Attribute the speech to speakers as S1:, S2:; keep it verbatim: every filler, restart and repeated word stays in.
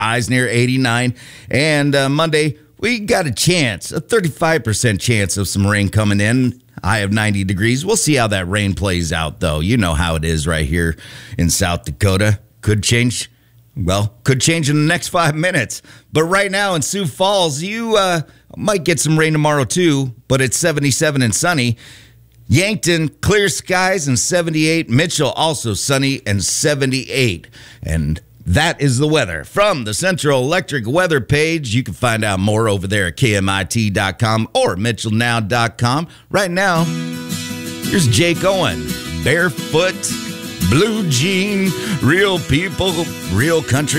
S1: highs near eighty-nine. And uh, Monday, we got a chance, a thirty-five percent chance of some rain coming in. High of ninety degrees. We'll see how that rain plays out, though. You know how it is right here in South Dakota. Could change. Well, could change in the next five minutes. But right now in Sioux Falls, you uh, might get some rain tomorrow too, but it's seventy-seven and sunny. Yankton, clear skies and seventy-eight. Mitchell, also sunny and seventy-eight. And that is the weather from the Central Electric weather page. You can find out more over there at K M I T dot com or Mitchell Now dot com. Right now, here's Jake Owen, Barefoot, Blue Jean, Real People, Real Country.